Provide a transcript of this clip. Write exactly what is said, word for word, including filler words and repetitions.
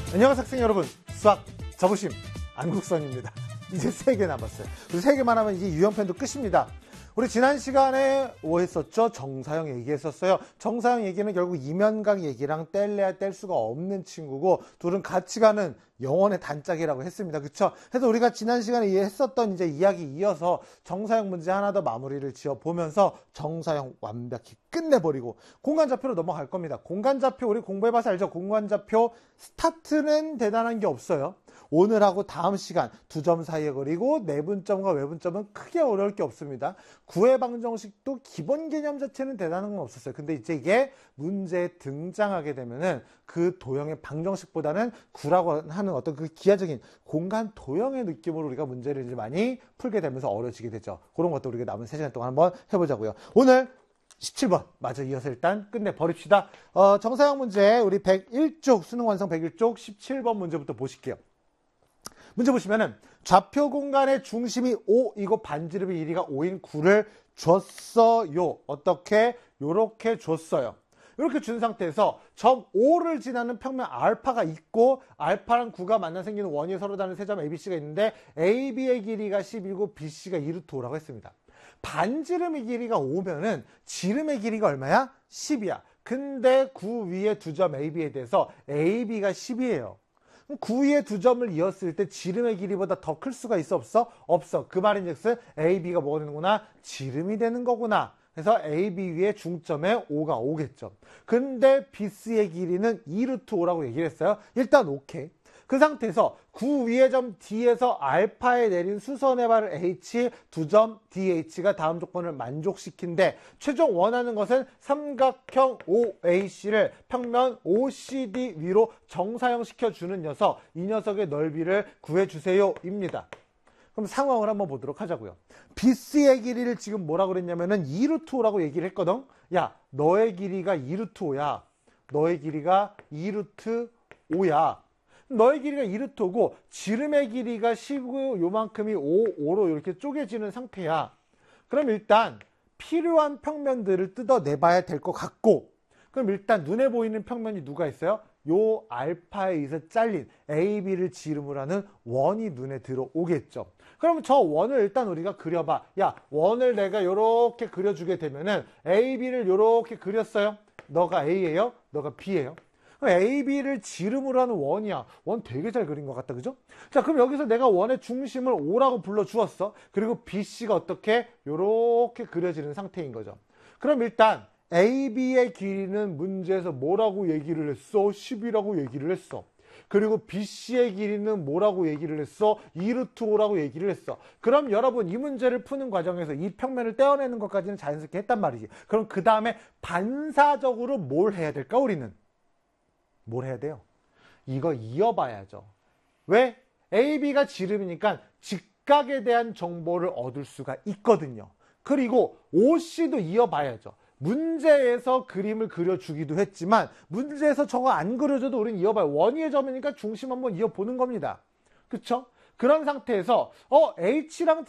안녕하세요 학생 여러분, 수학 자부심 안국선입니다. 이제 세 개 남았어요. 세 개만 하면 이제 유형편도 끝입니다. 우리 지난 시간에 뭐 했었죠? 정사형 얘기했었어요. 정사형 얘기는 결국 이면각 얘기랑 뗄래야 뗄 수가 없는 친구고, 둘은 같이 가는 영원의 단짝이라고 했습니다. 그쵸? 그래서 우리가 지난 시간에 했었던 이제 이야기 이어서 정사형 문제 하나 더 마무리를 지어 보면서 정사형 완벽히 끝내버리고 공간좌표로 넘어갈 겁니다. 공간좌표 우리 공부해봐서 알죠? 공간좌표 스타트는 대단한 게 없어요. 오늘하고 다음 시간 두 점 사이의 거리고 내분점과 외분점은 크게 어려울 게 없습니다. 구의 방정식도 기본 개념 자체는 대단한 건 없었어요. 근데 이제 이게 문제에 등장하게 되면은 그 도형의 방정식보다는 구라고 하는 어떤 그 기하적인 공간 도형의 느낌으로 우리가 문제를 이제 많이 풀게 되면서 어려워지게 되죠. 그런 것도 우리가 남은 세 시간 동안 한번 해보자고요. 오늘 십칠 번 마저 이어서 일단 끝내버립시다. 어, 정사형 문제 우리 백일 쪽 수능 완성 백일 쪽 십칠 번 문제부터 보실게요. 문제 보시면은 좌표 공간의 중심이 오이고 반지름의 길이가 오인 구를 줬어요. 어떻게? 요렇게 줬어요. 이렇게 준 상태에서 점 오를 지나는 평면 알파가 있고 알파랑 구가 만나 생기는 원이 서로 다른 세 점 에이비씨가 있는데 에이비의 길이가 십이고 비씨가 이 루트 오라고 했습니다. 반지름의 길이가 오면은 지름의 길이가 얼마야? 십이야. 근데 구 위에 두 점 에이비에 대해서 에이비가 십이에요. 구 위에 두 점을 이었을 때 지름의 길이보다 더 클 수가 있어 없어? 없어. 그 말인즉슨 에이비가 뭐가 되는구나? 지름이 되는 거구나. 그래서 에이비 위에 중점에 오가 오겠죠. 근데 비씨의 길이는 이 루트 오라고 얘기를 했어요. 일단 오케이. 그 상태에서 구 위의 점 D에서 알파에 내린 수선의 발을 H, 두 점 디에이치가 다음 조건을 만족시킨데 최종 원하는 것은 삼각형 오에이씨를 평면 오씨디 위로 정사형 시켜주는 녀석, 이 녀석의 넓이를 구해주세요 입니다. 그럼 상황을 한번 보도록 하자고요. 비씨의 길이를 지금 뭐라고 그랬냐면은 이 루트 오라고 얘기를 했거든. 야, 너의 길이가 이 루트 오야. 너의 길이가 이 루트 오야. 너의 길이가 이 루트 오고 지름의 길이가 십이고 요만큼이 오, 오로 이렇게 쪼개지는 상태야. 그럼 일단 필요한 평면들을 뜯어내봐야 될 것 같고, 그럼 일단 눈에 보이는 평면이 누가 있어요? 요 알파에 의해서 잘린 에이비를 지름으로 하는 원이 눈에 들어오겠죠. 그러면 저 원을 일단 우리가 그려봐. 야, 원을 내가 요렇게 그려주게 되면은 에이비를 요렇게 그렸어요. 너가 A예요? 너가 B예요? 에이비를 지름으로 하는 원이야. 원 되게 잘 그린 것 같다. 그죠? 자, 그럼 여기서 내가 원의 중심을 오라고 불러주었어. 그리고 비씨가 어떻게? 요렇게 그려지는 상태인 거죠. 그럼 일단 에이비의 길이는 문제에서 뭐라고 얘기를 했어? 십이라고 얘기를 했어. 그리고 비씨의 길이는 뭐라고 얘기를 했어? 이 루트 오라고 얘기를 했어. 그럼 여러분 이 문제를 푸는 과정에서 이 평면을 떼어내는 것까지는 자연스럽게 했단 말이지. 그럼 그 다음에 반사적으로 뭘 해야 될까 우리는? 뭘 해야 돼요? 이거 이어봐야죠. 왜? 에이비가 지름이니까 직각에 대한 정보를 얻을 수가 있거든요. 그리고 오씨도 이어봐야죠. 문제에서 그림을 그려주기도 했지만 문제에서 저거 안 그려줘도 우린 이어봐요. 원위의 점이니까 중심 한번 이어보는 겁니다. 그쵸? 그런 상태에서 어 H랑